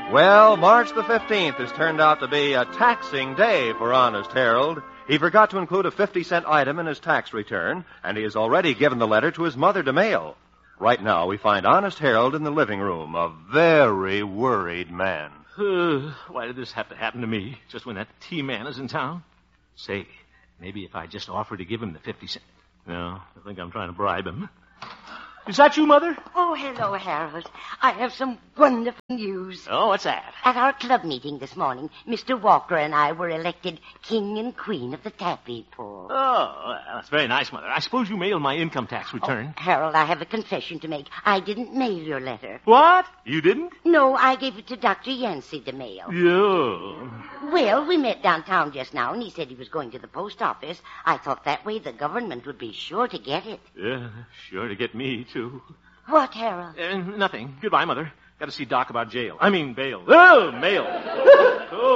Well, March the 15th has turned out to be a taxing day for Honest Harold. He forgot to include a 50-cent item in his tax return, and he has already given the letter to his mother to mail. Right now, we find Honest Harold in the living room, a very worried man. Why did this have to happen to me, just when that T-man is in town? Say, maybe if I just offer to give him the 50 cents. No, I think I'm trying to bribe him. Is that you, Mother? Oh, hello, Harold. I have some wonderful news. Oh, what's that? At our club meeting this morning, Mr. Walker and I were elected king and queen of the taffy pull. Oh, that's very nice, Mother. I suppose you mailed my income tax return. Oh, Harold, I have a confession to make. I didn't mail your letter. What? You didn't? No, I gave it to Dr. Yancey to mail. Yeah. Well, we met downtown just now, and he said he was going to the post office. I thought that way the government would be sure to get it. Yeah, sure to get me, too. What, Harold? Nothing. Goodbye, Mother. Got to see Doc about bail. Oh, mail.